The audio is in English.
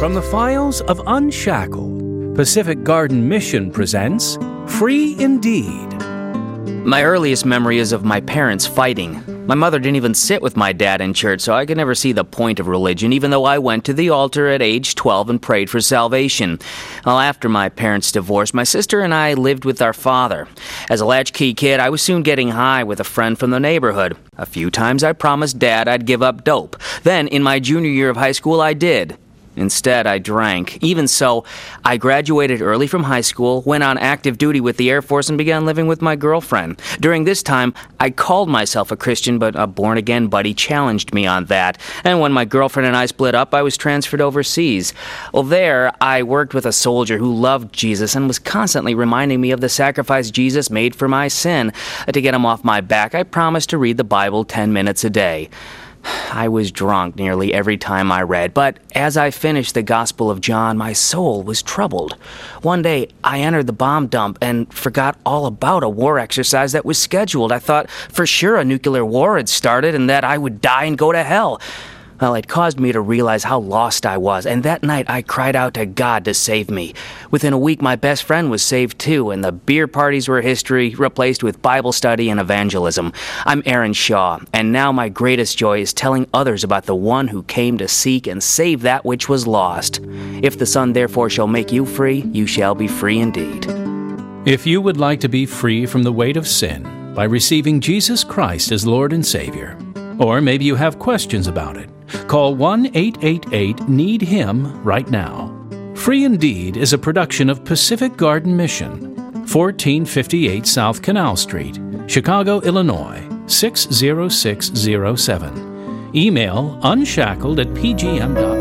From the files of Unshackled, Pacific Garden Mission presents Free Indeed. My earliest memory is of my parents fighting. My mother didn't even sit with my dad in church, so I could never see the point of religion, even though I went to the altar at age 12 and prayed for salvation. Well, after my parents divorced, my sister and I lived with our father. As a latchkey kid, I was soon getting high with a friend from the neighborhood. A few times I promised Dad I'd give up dope. Then, in my junior year of high school, I did. Instead, I drank. Even so, I graduated early from high school, went on active duty with the Air Force, and began living with my girlfriend. During this time, I called myself a Christian, but a born-again buddy challenged me on that. And when my girlfriend and I split up, I was transferred overseas. Well, there, I worked with a soldier who loved Jesus and was constantly reminding me of the sacrifice Jesus made for my sin. To get him off my back, I promised to read the Bible 10 minutes a day. I was drunk nearly every time I read, but as I finished the Gospel of John, my soul was troubled. One day, I entered the bomb dump and forgot all about a war exercise that was scheduled. I thought for sure a nuclear war had started and that I would die and go to hell. Well, it caused me to realize how lost I was, and that night I cried out to God to save me. Within a week, my best friend was saved too, and the beer parties were history, replaced with Bible study and evangelism. I'm Aaron Shaw, and now my greatest joy is telling others about the one who came to seek and save that which was lost. If the Son therefore shall make you free, you shall be free indeed. If you would like to be free from the weight of sin by receiving Jesus Christ as Lord and Savior, or maybe you have questions about it, call 1-888-NEED-HIM right now. Free Indeed is a production of Pacific Garden Mission, 1458 South Canal Street, Chicago, Illinois, 60607. Email unshackled@pgm.com.